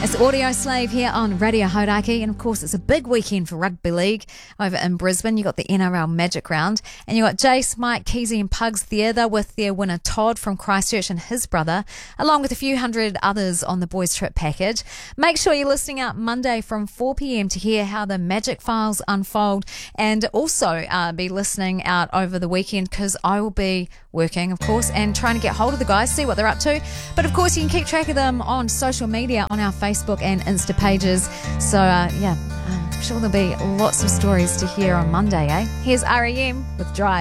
It's Audio Slave here on Radio Hauraki, and of course it's a big weekend for rugby league over in Brisbane. You got the NRL Magic Round, and you got Jace, Mike, Keezy and Pugs there. They're with their winner Todd from Christchurch and his brother, along with a few hundred others on the boys trip package. Make sure you're listening out Monday from 4 p.m. to hear how the Magic Files unfold, and also be listening out over the weekend because I will be working, of course, and trying to get hold of the guys, see what they're up to. But of course you can keep track of them on social media, on our Facebook and Insta pages. So I'm sure there'll be lots of stories to hear on Monday, eh? Here's REM with Drive.